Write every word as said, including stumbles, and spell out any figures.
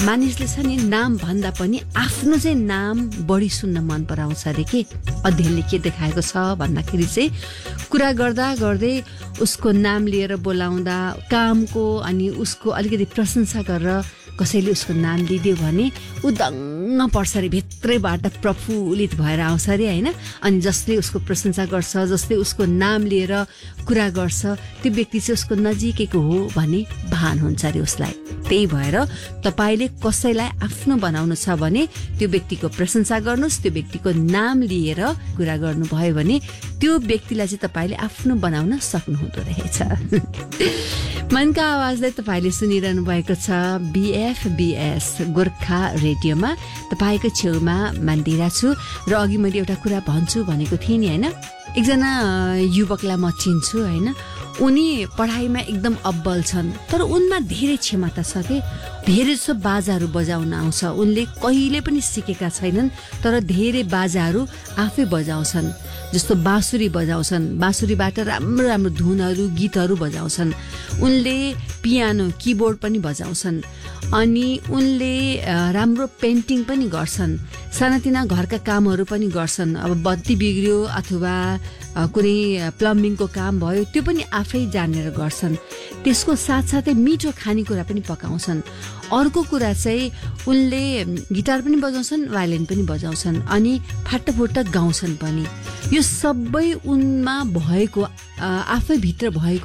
मानिसले छ नि नाम भन्दा पनि आफ्नो चाहिँ नाम बढी सुन्न मन पराउँछ अरे के। अध्ययनले के देखाएको छ भन्दाखेरि चाहिँ कुरा गर्दा गर्दै उसको नाम लिएर बोलाउँदा कामको अनि उसको अलिकति प्रशंसा गरेर कसैले उसको नाम लिदियो भने ऊ दङ्ग पर्छ अरे, भित्रैबाट प्रफुल्लित भएर आउँछ अरे होइन। अनि जसले उसको प्रशंसा गर्छ, जसले उसको नाम लिएर कुरा गर्छ, त्यो व्यक्ति चाहिँ उसको नजिकैको हो भन्ने भान हुन्छ अरे उसलाई। त्यही भएर तपाईँले कसैलाई आफ्नो बनाउनु छ भने त्यो व्यक्तिको प्रशंसा गर्नुहोस्, त्यो व्यक्तिको नाम लिएर कुरा गर्नुभयो भने त्यो व्यक्तिलाई चाहिँ तपाईँले आफ्नो बनाउन सक्नुहुँदो रहेछ। मनका आवाजलाई तपाईँले सुनिरहनु भएको छ बिएफबीएस गोर्खा रेडियोमा। तपाईँको छेउमा मन्दिरा छु र अघि मैले एउटा कुरा भन्छु भनेको थिएँ नि होइन। एकजना युवकलाई म चिन्छु होइन, उनी पढाइमा एकदम अब्बल छन् तर उनमा धेरै क्षमता छ के। धेरै जसो बाजाहरू बजाउन आउँछ, उनले कहिले पनि सिकेका छैनन् तर धेरै बाजाहरू आफै बजाउँछन्। जस्तो बाँसुरी बजाउँछन्, बाँसुरीबाट राम्रो राम्रो धुनहरू गीतहरू बजाउँछन्। उनले पियानो किबोर्ड पनि बजाउँछन् अनि उनले राम्रो पेन्टिङ पनि गर्छन्। सानातिना घरका कामहरू पनि गर्छन्। अब बत्ती बिग्रियो अथवा कुनै प्लम्बिङको काम भयो त्यो पनि आफै जानेर गर्छन्। त्यसको साथसाथै मिठो खानेकुरा पनि पकाउँछन्। अर्को कुरा चाहिँ उनले गिटार पनि बजाउँछन्, भायोलिन पनि बजाउँछन् अनि फाटाफुट्टा गाउँछन् पनि। यो सबै उनमा भएको आफै भित्र भएको